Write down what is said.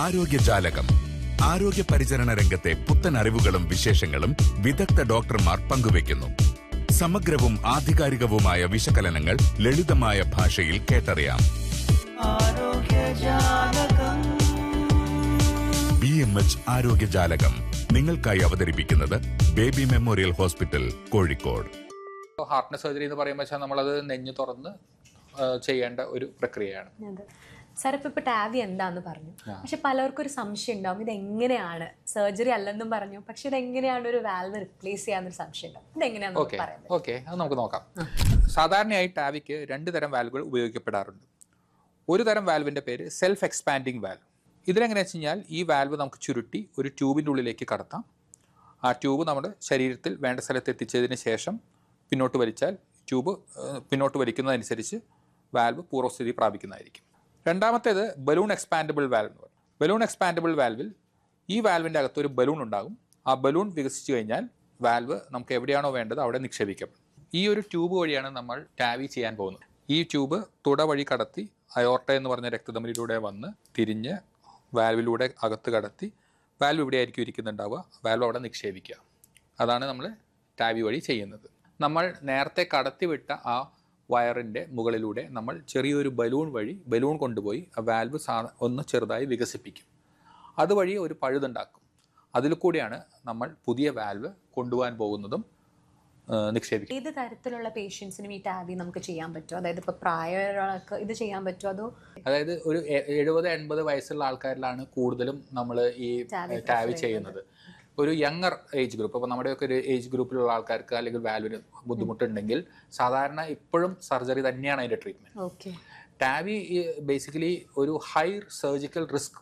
ആരോഗ്യജാലകം. ആരോഗ്യ പരിചരണ രംഗത്തെ പുത്തൻ അറിവുകളും വിശേഷങ്ങളും വിദഗ്ധ ഡോക്ടർമാർ പങ്കുവയ്ക്കുന്നു. സമഗ്രവും ആധികാരികവുമായ വിശകലനങ്ങൾ ലളിതമായ ഭാഷയിൽ കേട്ടറിയാം. BMH ആരോഗ്യജാലകം നിങ്ങൾക്കായി അവതരിപ്പിക്കുന്നത് ബേബി മെമ്മോറിയൽ ഹോസ്പിറ്റൽ, കോഴിക്കോട്. ഹാർട്ടിന് സർജറി എന്ന് പറയുമ്പോൾ നമ്മളത് നെഞ്ഞ് തുറന്ന് ചെയ്യേണ്ട ഒരു പ്രക്രിയയാണ്. സാർ ഇപ്പോൾ ടാവി എന്താന്ന് പറഞ്ഞു, പക്ഷെ പലർക്കും ഒരു സംശയം ഉണ്ടാവും, ഇതെങ്ങനെയാണ് സർജറി അല്ലെന്നും പറഞ്ഞു, പക്ഷെ ഇതെങ്ങനെയാണ് ഒരു വാൽവ് റിപ്ലേസ് ചെയ്യാന്നൊരു സംശയം ഉണ്ടാവും. ഇതെങ്ങനെയാണെന്ന് പറയുന്നത്? ഓക്കെ, അത് നമുക്ക് നോക്കാം. സാധാരണയായി ടാവിക്ക് 2 തരം വാൽവുകൾ ഉപയോഗിക്കപ്പെടാറുണ്ട്. ഒരു തരം വാൽവിൻ്റെ പേര് സെൽഫ് എക്സ്പാൻഡിങ് വാൽവ്. ഇതിലെങ്ങനെയാ വെച്ച് കഴിഞ്ഞാൽ ഈ വാൽവ് നമുക്ക് ചുരുട്ടി ഒരു ട്യൂബിൻ്റെ ഉള്ളിലേക്ക് കടത്താം. ആ ട്യൂബ് നമ്മുടെ ശരീരത്തിൽ വേണ്ട സ്ഥലത്ത് എത്തിച്ചതിന് ശേഷം പിന്നോട്ട് വലിച്ചാൽ ട്യൂബ് പിന്നോട്ട് വലിക്കുന്നതനുസരിച്ച് വാൽവ് പൂർവ്വസ്ഥിതി പ്രാപിക്കുന്നതായിരിക്കും. രണ്ടാമത്തേത് ബലൂൺ എക്സ്പാൻഡബിൾ വാൽവ് എന്ന് പറയും. ബലൂൺ എക്സ്പാൻഡബിൾ വാൽവിൽ ഈ വാൽവിൻ്റെ അകത്ത് ഒരു ബലൂൺ ഉണ്ടാകും. ആ ബലൂൺ വികസിച്ച് കഴിഞ്ഞാൽ വാൽവ് നമുക്ക് എവിടെയാണോ വേണ്ടത് അവിടെ നിക്ഷേപിക്കപ്പെടും. ഈ ഒരു ട്യൂബ് വഴിയാണ് നമ്മൾ ടാവി ചെയ്യാൻ പോകുന്നത്. ഈ ട്യൂബ് തുട വഴി കടത്തി അയോർട്ട എന്ന് പറഞ്ഞ രക്തധമനിയിലൂടെ വന്ന് തിരിഞ്ഞ് വാൽവിലൂടെ അകത്ത് കടത്തി വാൽവ് ഇവിടെ ആയിരിക്കും ഇരിക്കുന്നുണ്ടാവുക, വാൽവ് അവിടെ നിക്ഷേപിക്കുക. അതാണ് നമ്മൾ ടാവി വഴി ചെയ്യുന്നത്. നമ്മൾ നേരത്തെ കടത്തിവിട്ട ആ വയറിൻ്റെ മുകളിലൂടെ നമ്മൾ ചെറിയൊരു ബലൂൺ കൊണ്ടുപോയി ആ വാൽവ് ഒന്ന് ചെറുതായി വികസിപ്പിക്കും. അതുവഴി ഒരു പഴുതുണ്ടാക്കും. അതിൽ കൂടിയാണ് നമ്മൾ പുതിയ വാൽവ് കൊണ്ടുപോകാൻ പോകുന്നതും നിക്ഷേപിക്കും. ഏത് തരത്തിലുള്ള പേഷ്യൻസിനും ഈ ടാവി നമുക്ക് ചെയ്യാൻ പറ്റുമോ? അതായത് ഇപ്പോൾ പ്രായമുള്ളവർക്ക് ഇത് ചെയ്യാൻ പറ്റുമോ? അതോ അതായത് ഒരു 70-80 വയസ്സുള്ള ആൾക്കാരിലാണ് കൂടുതലും നമ്മൾ ഈ ടാവി ചെയ്യുന്നത്. ഒരു യങ്ങർ ഏജ് ഗ്രൂപ്പ്, അപ്പോൾ നമ്മുടെയൊക്കെ ഒരു ഏജ് ഗ്രൂപ്പിലുള്ള ആൾക്കാർക്ക് അല്ലെങ്കിൽ വാൽവിന് ബുദ്ധിമുട്ടുണ്ടെങ്കിൽ സാധാരണ ഇപ്പോഴും സർജറി തന്നെയാണ് അതിൻ്റെ ട്രീറ്റ്മെൻറ്റ്. ടാവി ബേസിക്കലി ഒരു ഹൈ സർജിക്കൽ റിസ്ക്